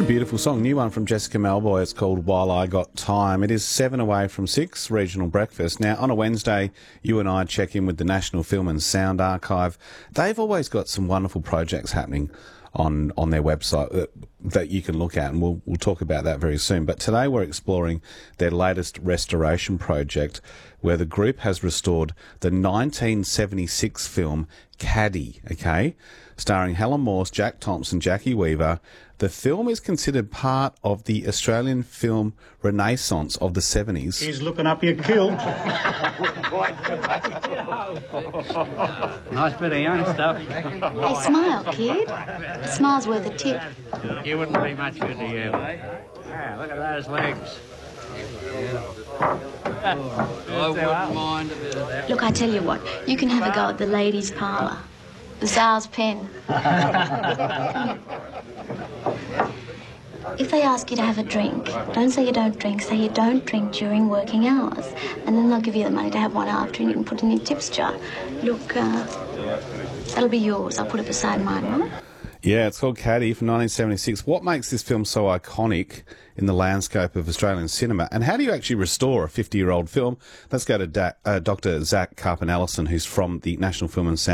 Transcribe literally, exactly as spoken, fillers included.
Beautiful song, new one from Jessica Malboy. It's called While I Got Time. It is seven away from six, regional breakfast. Now, on a Wednesday, you and I check in with the National Film and Sound Archive. They've always got some wonderful projects happening on on their website that, that you can look at, and we'll we'll talk about that very soon. But today we're exploring their latest restoration project, where the group has restored the nineteen seventy-six film Caddie, okay, starring Helen Morse, Jack Thompson, Jackie Weaver. The film is considered part of the Australian film renaissance of the seventies. He's looking up your kilt. Nice bit of young stuff. Hey, smile, kid. A smile's worth a tip. You wouldn't be much good to you. Yeah, look at those legs. I wouldn't mind a bit of that. Look, I tell you what, you can have a go at the ladies' parlour. The Zal's pen. If they ask you to have a drink, don't say you don't drink, say you don't drink during working hours. And then they'll give you the money to have one after, and you can put it in your tips jar. Look, uh, that'll be yours. I'll put it beside mine, right? Yeah, it's called Caddie from nineteen seventy-six. What makes this film so iconic in the landscape of Australian cinema? And how do you actually restore a fifty-year-old film? Let's go to da- uh, Doctor Zach Carpenter-Ellison, who's from the National Film and Sound